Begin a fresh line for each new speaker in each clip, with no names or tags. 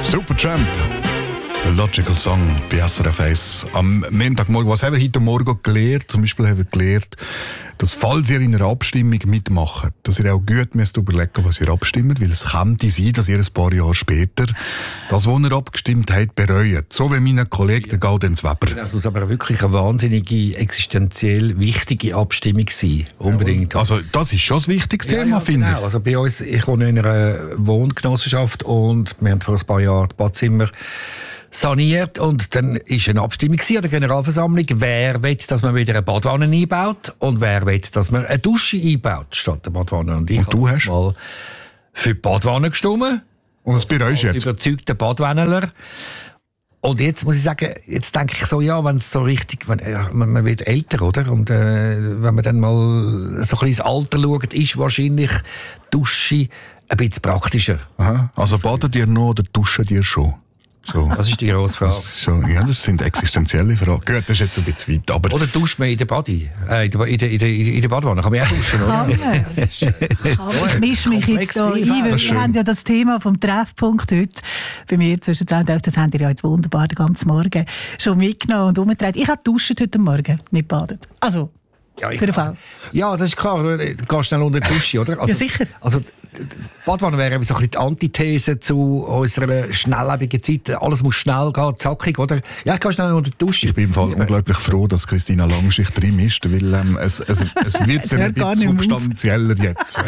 Supertramp. The Logical Song bei SRF 1. Am Montagmorgen. Was haben wir heute Morgen gelernt? Zum Beispiel haben wir gelernt, dass, falls ihr in einer Abstimmung mitmacht, dass ihr auch gut müsst überlegen, was ihr abstimmt, weil es könnte sein, dass ihr ein paar Jahre später das, was ihr abgestimmt habt, bereut. So wie mein Kollege, der Gaudenz Weber.
Das muss aber wirklich eine wahnsinnige, existenziell wichtige Abstimmung sein. Unbedingt.
Also, das ist schon ein wichtiges Thema, finde ich.
Also bei uns, ich wohne in einer Wohngenossenschaft und wir haben vor ein paar Jahren die Badzimmer saniert und dann war eine Abstimmung an der Generalversammlung, wer will, dass man wieder eine Badwanne einbaut und wer will, dass man eine Dusche einbaut statt der Badwanne. Und ich habe jetzt mal für die Badwanne gestimmt.
Und das bereust du jetzt?
Überzeugter Badwanneler. Und jetzt muss ich sagen, jetzt denke ich so, ja, wenn es so richtig, man wird älter, oder? Und wenn man dann mal so ein bisschen ins Alter schaut, ist wahrscheinlich Dusche ein bisschen praktischer.
Aha. Also badet ihr noch oder duschen ihr schon? So.
Das ist die grosse Frage.
So, ja, das sind existenzielle Fragen. Gut, das ist jetzt ein bisschen weit. Aber
oder duscht man in der Body? In der Badwanne kann man auch duschen, oder?
Ich mische mich jetzt so ein, weil wir haben ja das Thema vom Treffpunkt heute bei mir zwischen 10 und 11. Das habt ihr ja jetzt wunderbar den ganzen Morgen schon mitgenommen und umgedreht. Ich habe duscht heute Morgen, nicht badet. Also, für den Fall.
Ja, das ist klar. Du gehst schnell unter die Dusche, oder? Also,
ja, sicher.
Also, die Badwanne wäre so ein bisschen die Antithese zu unserer schnelllebigen Zeit. Alles muss schnell gehen, zackig, oder? Ja, ich gehe schnell unter die Dusche.
Ich bin im Fall unglaublich froh, dass Christina Langschicht drin ist, weil es wird ein bisschen substanzieller jetzt.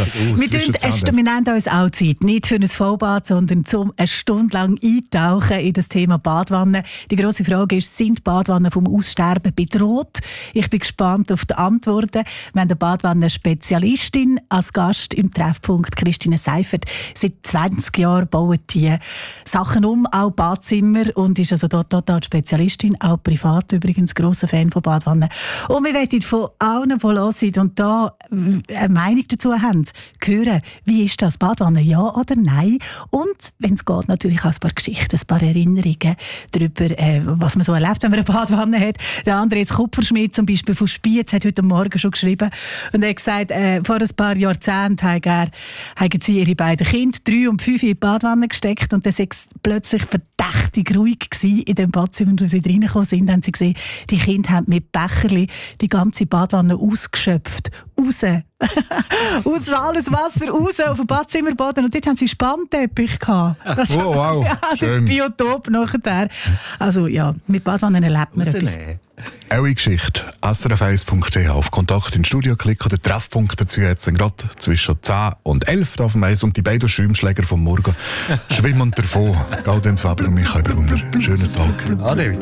Wir nehmen uns auch Zeit, nicht für ein Vollbad, sondern um eine Stunde lang eintauchen in das Thema Badwanne. Die grosse Frage ist, sind Badwannen vom Aussterben bedroht? Ich bin gespannt auf die Antworten. Wir haben eine Badwannen-Spezialistin als Gast im Treffpunkt, Christine Seifert. Seit 20 Jahren bauen die Sachen um, auch Badzimmer, und ist also dort total Spezialistin, auch privat übrigens, grosser Fan von Badwannen. Und wir wollen von allen, die hören und da eine Meinung dazu haben, hören, wie ist das, Badwanne, ja oder nein? Und, wenn es geht, natürlich auch ein paar Geschichten, ein paar Erinnerungen darüber, was man so erlebt, wenn man eine Badwanne hat. Der Andreas Kupferschmidt zum Beispiel von Spiez hat heute Morgen schon geschrieben und er hat gesagt, vor ein paar Jahrzehnten haben sie ihre beiden Kinder, 3 und 5, in die Badwanne gesteckt und dann war es plötzlich verdächtig ruhig gewesen in dem Badzimmer, wo sie reingekommen sind. Haben sie gesehen, die Kinder haben mit Becherli die ganze Badwanne ausgeschöpft. Raus. Aus alles Wasser raus auf dem Badzimmerboden. Und dort haben sie Spannteppich gehabt. Das,
wow.
Ja, das Biotop nachher. Also ja, mit Badwannen erlebt man etwas.
Eure Geschichte. srf1.ch auf Kontakt ins Studio klicken oder Treffpunkt dazu jetzt gerade zwischen 10 und 11 auf dem Eis und die beiden Schwimmschläger vom Morgen schwimmen davon. Gaudenz Weber und Michael Brunner. Schönen Tag.
Ade.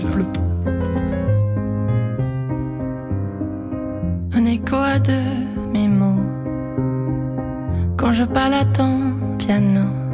Un écho à 2 mes mots quand je parle à ton piano.